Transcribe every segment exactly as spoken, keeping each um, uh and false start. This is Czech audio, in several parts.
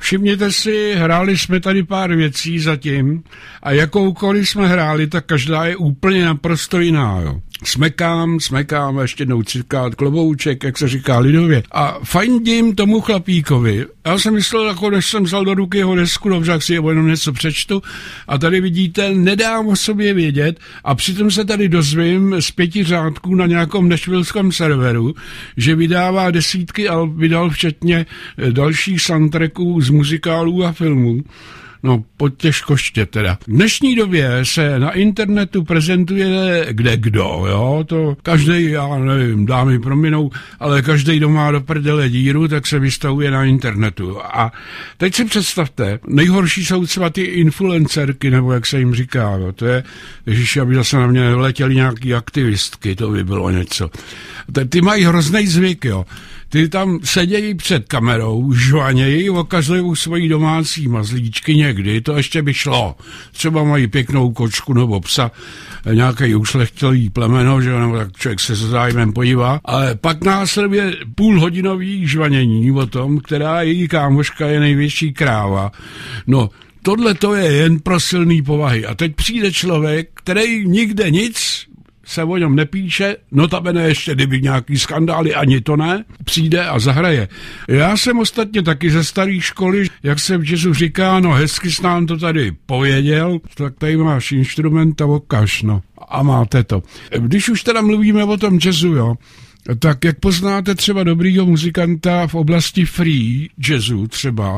všimněte si, hráli jsme tady pár věcí zatím a jakoukoliv jsme hráli, tak každá je úplně naprosto jiná, jo. Smekám, smekám, ještě jednou třikrát klobouček, jak se říká lidově. A fandím tomu chlapíkovi. Já jsem myslel, jako než jsem vzal do ruky jeho desku, dobře, jak si jenom něco přečtu. A tady vidíte, nedám o sobě vědět a přitom se tady dozvím z pěti řádků na nějakom nashvilleském serveru, že vydává desítky a vydal včetně dalších soundtracků z muzikálů a filmů. No, potěžkoště teda. V dnešní době se na internetu prezentuje kde kdo, jo, to každej, já nevím, dámy prominou, ale každej, kdo má do prdele díru, tak se vystavuje na internetu. A teď si představte, nejhorší jsou třeba ty influencerky, nebo jak se jim říká, jo, to je, ježiši, aby zase na mě vletěly nějaký aktivistky, to by bylo něco. Ty mají hrozný zvyk, jo. Ty tam sedějí před kamerou, žvanějí, okazují svojí domácí mazlíčky někdy, to ještě by šlo. Třeba mají pěknou kočku nebo psa, nějaký ušlechtilý plemeno, že nebo tak člověk se se zájmem podívá, ale pak následuje půlhodinový žvanění o tom, která její kámoška je největší kráva. No, tohle to je jen pro silný povahy. A teď přijde člověk, který nikde nic, se o něm nepíše, notabene ještě kdyby nějaký skandály, ani to ne, přijde a zahraje. Já jsem ostatně taky ze staré školy, jak se v jazzu říká, no hezky jsi nám to tady pověděl, tak tady máš instrument a ukaž, no. A máte to. Když už teda mluvíme o tom jazzu, jo, tak jak poznáte třeba dobrýho muzikanta v oblasti free jazzu třeba,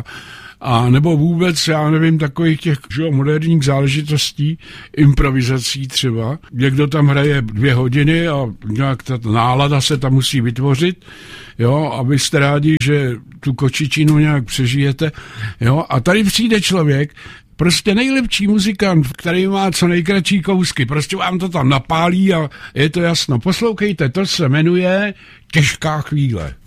a nebo vůbec, já nevím, takových těch že, moderních záležitostí, improvizací třeba. Někdo tam hraje dvě hodiny a nějak ta nálada se tam musí vytvořit, jo, abyste rádi, že tu kočičinu nějak přežijete, jo. A tady přijde člověk, prostě nejlepší muzikant, který má co nejkratší kousky, prostě vám to tam napálí a je to jasno. Poslouchejte, to se jmenuje Těžká chvíle.